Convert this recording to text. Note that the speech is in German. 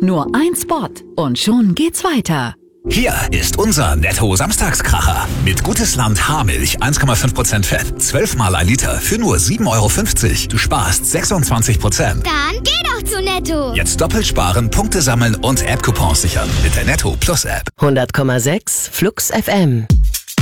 Nur ein Spot und schon geht's weiter. Hier ist unser Netto-Samstagskracher. Mit Gutes Land Haarmilch 1,5% Fett, 12 mal ein Liter für nur 7,50 €. Du sparst 26%. Dann geh doch zu Netto. Jetzt doppelt sparen, Punkte sammeln und App-Coupons sichern mit der Netto Plus App. 100,6 Flux FM.